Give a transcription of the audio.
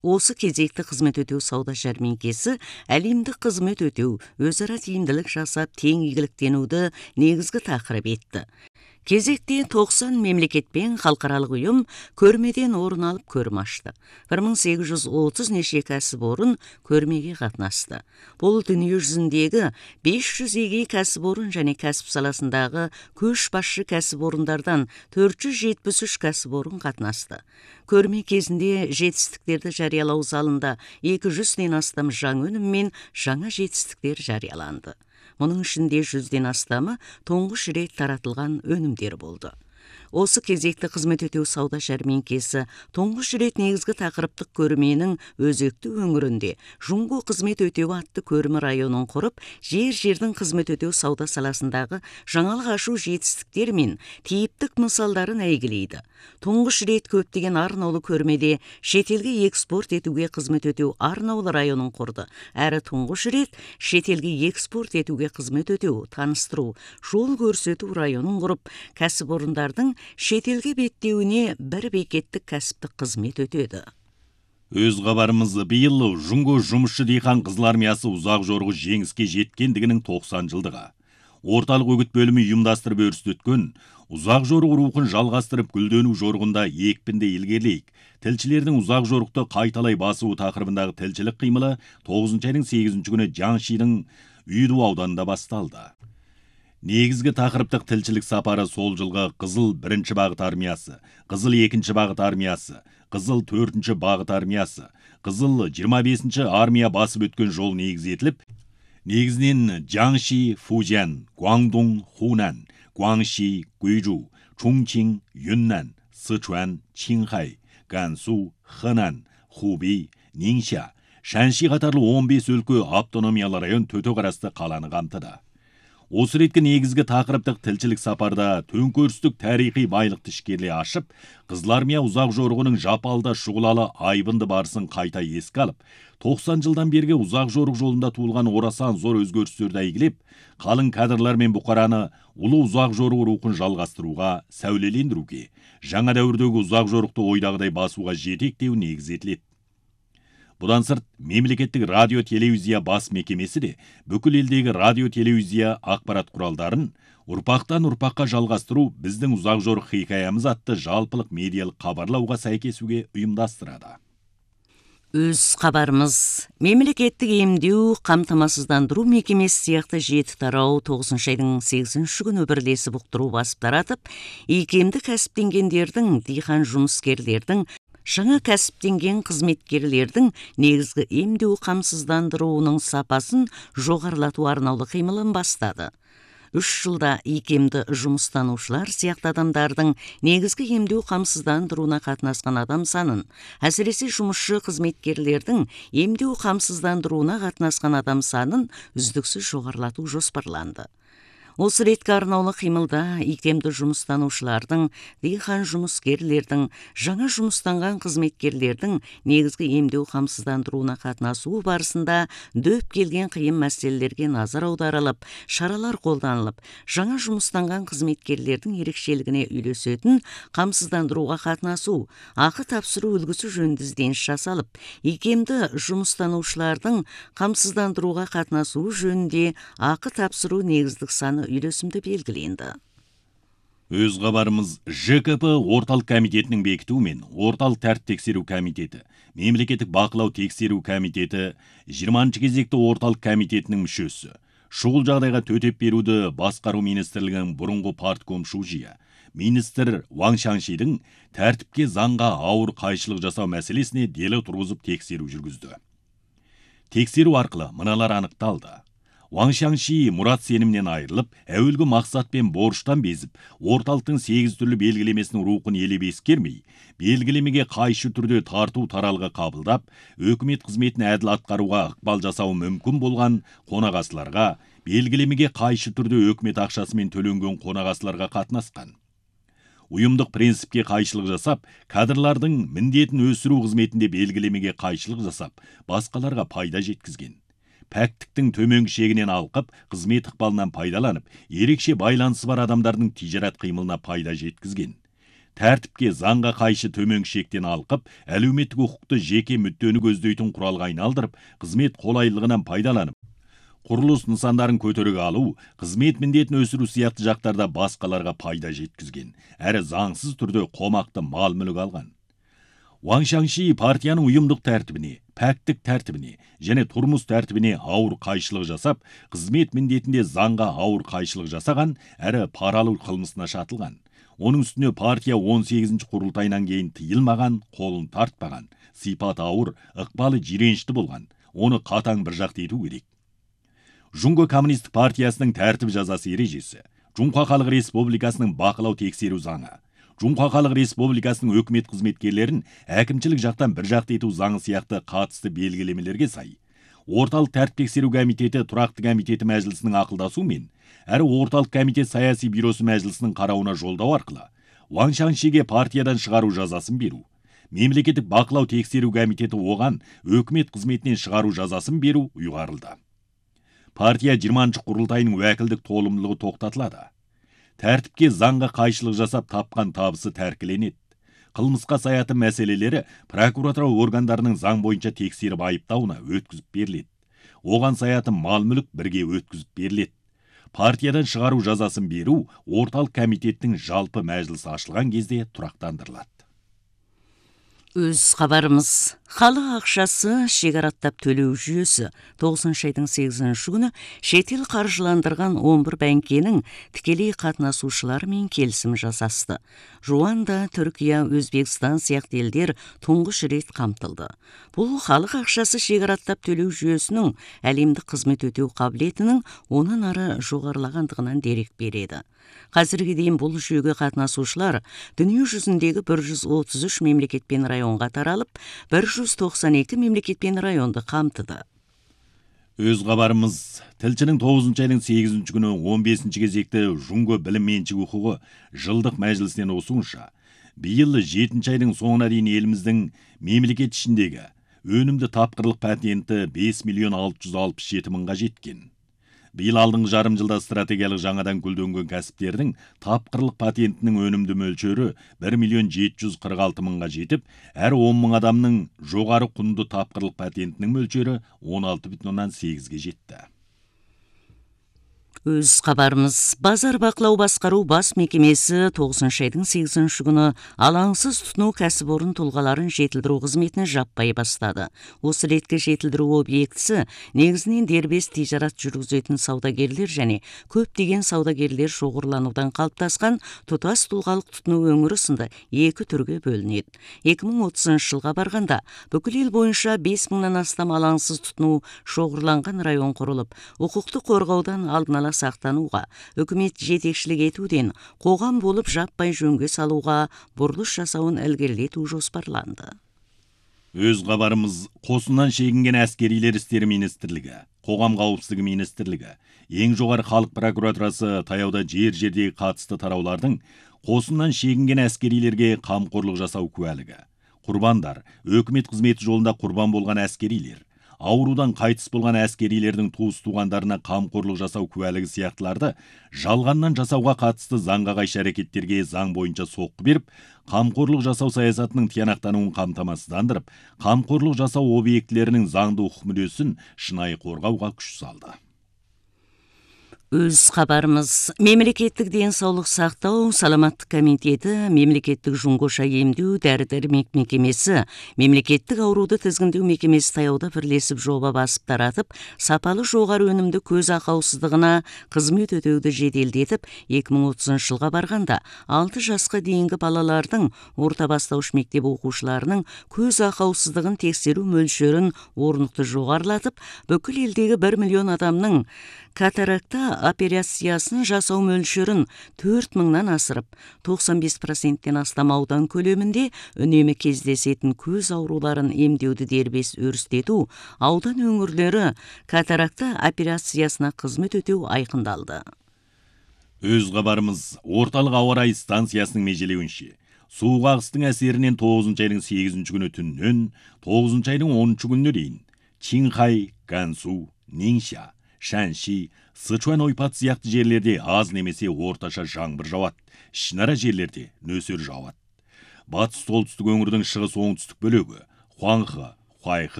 Осы кезекті қызмет өтеу сауда жәрмеңкесі әлемдік қызмет өтеу, өзара тиімділік жасап, тең игіліктенуді негізгі тақырып етті. Кезекте 90 мемлекетпен халықаралық ұйым көрмеден орын алып көрме ашты. 1830 неше кәсіпорын көрмеге қатынасты. Бұл дүние жүзіндегі 500 егей кәсіпорын және кәсіп саласындағы көшбасшы кәсіпорындардан 473 кәсіпорын қатынасты. Көрме кезінде жетістіктерді жариялау залында 200-ден астам жаңа өнім мен жаңа жетістіктер жарияланды. Мұның ішінде 100-ден астамы тұңғыш рет таратылған өнімдер болды. Осы кезекті қызмет өтеу сауда жәрмеңкесі тұңғыш рет негізгі тақырыптық көрменің өзекті өңірінде Жунго қызмет өтеу атты көрме районын құрып, жер-жердің қызмет өтеу сауда саласындағы жаңалық ашу жетістіктер мен типтік мысалдарын әйгілейді. Тұңғыш рет көптеген арнаулы көрмеде шетелге экспорт етуге қызмет өтеу арнаулы районын құрды. Әрі тұңғыш рет шетелге экспорт етуге қызмет өтеу, таныстыру, жол көрсету районын құрып, кәсіпорындардың шетелге беттеуіне бір бекеттік кәсіптік қызмет өтеді. Өз хабарымыз биыл Жунго жұмысшы диқан қызыл армиясы ұзақ жорғы жеңіске жеткендігінің 90 жылдығы. Орталық өгіт бөлімі ұйымдастырып өрістеткен ұзақ жорғы рухын жалғастырып гүлдену жорғында екпінді илгерлейік. Тілшілердің ұзақ жорықты қайталай басуы тақырыбындағы тілшілік қимылы 9 айының 8 күні Жаңшидың Үйду ауданында басталды. Негізгі тақырыптық тілшілік сапары сол жылғы Қызыл 1-ші бағыт армиясы, Қызыл 2-ші бағыт армиясы, Қызыл 4-ші бағыт армиясы, Қызыл 25-ші армия басып өткен жол негіз етіліп, негізінен Жаңши, Фужан, Гуандун, Хунан, Гуаңши, Гуйжу, Чунчин, Юннан, Сычуан, Чинхай, Гансу, Хэнан, Хубей, Нинша, Шанши қатарлы 15 өлкө автономиялы район төте қарасты қаланы қамтыды. Осы реткі негізгі тақырыптық тілшілік сапарда төңкерістік тарихи байлықты ішкерле ашып, Қызыл армия ұзақ жорғының жапалда шұғылалы айбынды барысын қайта еске алып, 90 жылдан бергі ұзақ жорық жолында туылған орасан зор өзгерістерді әйгілеп, қалың кадрлар мен бұқараны ұлы ұзақ жорық рухын жалғастыруға, сәулелендіруге, жаңа дәуірдегі ұзақ жорықты ойдағыдай басуға жетектеу негіз етіледі. Бұдан сырт, мемлекеттік радио-телевизия бас мекемесі де бүкіл елдегі радио-телевизия ақпарат құралдарын ұрпақтан ұрпаққа жалғастыру біздің ұзақ жорық хикаямыз атты жалпылық медиалық хабарлауға сәйкесуге ұйымдастырады. Өз хабарымыз мемлекеттік емдеу қамтамасыздандыру мекемесі сияқты 7 тарау 9 айдың 8 күні бірлесіп ұқтыру басып таратып, икемді кәсіптенгендердің, диқан жұмыскерлердің, жаңа кәсіптенген қызметкерлердің негізгі емдеу қамсыздандыруының сапасын жоғарылату арнаулы қимылын бастады. 3 жылда икемді жұмыстанушылар сияқты адамдардың негізгі емдеу қамсыздандыруына қатынасқан адам санын, әсіресе жұмысшы қызметкерлердің емдеу қамсыздандыруына қатынасқан адам санын үздіксіз жоғарылату жоспарланды. Осы реткі арнаулы қимылда икемді жұмыстанушылардың, диқан жұмыскерлердің, жаңа жұмыстанған қызметкерлердің негізгі емдеу қамсыздандыруына қатынасуы барысында дөп келген қиын мәселелерге назар аударылып, шаралар қолданылып, жаңа жұмыстанған қызметкерлердің ерекшелігіне үйлесетін қамсыздандыруға қатынасу, ақы тапсыру үлгісі жөнінде ізденіс жасалып, икемді жұмыстанушылардың қамсыздандыруға қатынасуы жөнінде ақы тапсыру негіздік саны үйлесімді белгіленді. Өз хабарымыз ЖКП орталық комитетінің бекітуімен орталық тәртіп тексеру комитеті, мемлекеттік бақылау тексеру комитеті 20 кезекті орталық комитетінің мүшесі, шұғыл жағдайға төтеп беруді басқару министрлігінің бұрынғы партком шужия, министр Ван Шаншидің тәртіпке заңға ауыр қайшылық жасау мәселесіне дело тұрғызып тексеру жүргізді. Тексеру арқылы мыналар анықталды. Ван Шанши мұрат сенімнен айырылып, әуелгі мақсат пен борыштан безіп, орталықтың 8 түрлі белгілемесінің рухын елеп ескермей, белгілемеге қайшы түрде тарту таралғы қабылдап, өкімет қызметін әділ атқаруға ықпал жасауы мүмкін болған қонағасыларға, белгілемеге қайшы түрде өкімет ақшасымен төленген қонағасыларға қатынасқан. Ұйымдық принципке қайшылық жасап, кадрлардың міндетін өсіру қызметінде белгілемеге қайшылық жасап, басқаларға пайда жеткізген. Пәктіктің төменгі шегінен алқып, қызмет ықпалынан пайдаланып, ерекше байланысы бар адамдардың тижарат қимылына пайда жеткізген. тәртіпке заңға қайшы төмен шектен алқып, әлеуметтік құқықты жеке мүддені көздейтін құралға айналдырып, қызмет қолайлығынан пайдаланып, құрылыс нысандарын көтеруге алу, қызмет міндетін өсіру сияқты жақтарда басқаларға пайда жеткізген, әрі заңсыз түрде қомақты мал мүлік алған. Ван Шанши партияның ұйымдық тәртібіне, пәктік тәртібіне және тұрмыс тәртібіне ауыр қайшылық жасап, қызмет міндетінде заңға ауыр қайшылық жасаған, әрі паралу қылмысына шатылған. Оның үстіне партия 18-ші құрылтайынан кейін тыйылмаған, қолын тартпаған, сипат ауыр, ықпалы жиренішті болған. Оны қатаң бір жақты ету керек. Жұңго коммунистік партиясының тәртіп жазасы ережесі, Жұңқа Халық Республикасының бақылау тексеру заңы, Жұңқа Халық Республикасының өкімет қызметкерлерін әкімшілік жақтан бір жақты ету заңы сияқты қатысты белгілемелерге сай, орталық тәртіп тексеру комитеті тұрақты комитеті мәжілісінің ақылдасуымен, әрі орталық комитет саяси бюросы мәжілісінің қарауына жолдау арқылы Ван Шаншиге партиядан шығару жазасын беру, мемлекеттік бақылау тексеру комитеті оған өкімет қызметінен шығару жазасын беру ұйғарылды. Партия 20-ші құрылтайының уәкілдік толымдылығы тоқтатылады. Тәртіпке заңға қайшылық жасап тапқан табысы тәркіленеді. Қылмысқа саятын мәселелері прокуратура органдарының заң бойынша тексеріп айыптауына өткізіп беріледі. Оған саятын мал-мүлік бірге өткізіп беріледі. Партиядан шығару жазасын беру орталық комитеттің жалпы мәжілісі ашылған кезде тұрақтандырылады. Өз хабарымыз. Халық ақшасы шекараттап төлеу жүйесі 9 айдың 8-ші күні шетел қаржыландырған 11 бәңкенің тікелей қатынасушыларымен келісім жасасты. Руанда, Түркия, Өзбекстан сияқты елдер тұңғыш рет қамтылды. Бұл халық ақшасы шекараттап төлеу жүйесінің әлемдік қызмет өтеу қабілетінің онан ары жоғарылағандығынан дерек береді. Қазірге дейін бұл жүйеге қатынасушылар дүние жүзіндегі 133 мемлекет пен районға таралып, 192 мемлекет пен районды қамтыды. Өз хабарымыз. Тілшінің 9 айдың 8-ші күні 15-ші кезекті Жұңго білім меншік құқығы жылдық мәжілістен осуынша, биыл 7-ші айдың соңына дейін еліміздің мемлекет ішіндегі өнімді тапқырлық патенті 5.667.000-ға жеткен. Биыл алдыңғы жарым жылда стратегиялық жаңадан гүлденген кәсіптердің тапқырлық патентінің өнімді мөлшері 1.746.000-ға жетіп, әр 10.000 адамның жоғары құнды тапқырлық патентінің мөлшері 16.8-ге жетті. Өз хабарымыз. Базар бақылау басқару бас мекемесі 9 айдың 8-ші күні алаңсыз тұтыну кәсіпорын тұлғаларын жетілдіру қызметін жаппай бастады. Осы ретке жетілдіру объектісі негізінен дербес тижарат жүргізетін саудагерлер және көптеген саудагерлер шоғырланудан қалыптасқан тұтас тұлғалық тұтыну өңірі сынды екі түрге бөлінеді. 2030 жылға барғанда бүкіл ел бойынша 5000-нан астам алаңсыз тұтыну шоғырланған район құрылып, құқықты қорғаудан алдын ала сақтануға, үкімет жетекшілік етуден қоғам болып жаппай жөнге салуға бұрылыс жасауын ілгерілету жоспарланды. Өз хабарымыз. Қосыннан шегінген әскерилер істері министрлігі, қоғам қауіпсіздігі министрлігі, ең жоғары халық прокуратурасы таяуда жердегі қатысты тараулардың қосыннан шегінген әскерилерге қамқорлық жасау куәлігі, құрбандар, өкімет қызметі жолында құрбан болған әскерилер, аурудан қайтыс болған әскерилердің туыс-туғандарына қамқорлық жасау куәлігі сияқтыларды жалғаннан жасауға қатысты заңға қайшы әрекеттерге заң бойынша соққы беріп, қамқорлық жасау саясатының тиянақтануын қамтамасыздандырып, қамқорлық жасау объектілерінің заңды құқық мүддесін шынайы қорғауға күш салды. Өз хабарымыз. Мемлекеттік денсаулық сақтау саламаттық комитеті, мемлекеттік жұңғоша емдеу дәрі-дәрмек мекемесі, мемлекеттік ауруды тізгіндеу мекемесі таяуда бірлесіп жоба басып таратып, сапалы жоғары өнімді көз ақаусыздығына қызмет өтеуді жеделдетіп, 2030 жылға барғанда 6 жасқа дейінгі балалардың орта бастауыш мектеп оқушыларының көз ақаусыздығын тексеру мөлшерін орнықты жоғарылатып, бүкіл елдегі 1 миллион адамның катаракта операциясын жасау мөлшерін 4000-нан асырып, 95%-тен астам аудан көлемінде үнемі кездесетін көз ауруларын емдеуді дербес өрістету, аудан өңірлері катаракта операциясына қызмет өтеу айқындалды. Өз хабарымыз. Орталық ауа райы станциясының межелеуінше, суық ағыстың әсерінен 9 айдың 8-ші күні түннен 9 айдың 10-ші күніне дейін Чинхай, Гансу, Нинша, Шанши, Сычуан ойпат сияқты жерлерде аз немесе орташа жаңбыр жауады, ішінара жерлерде нөсер жауады. батыс солтүстік өңірдің шығыс оңтүстік бөлігі, Хуанхэ, Хуайхэ,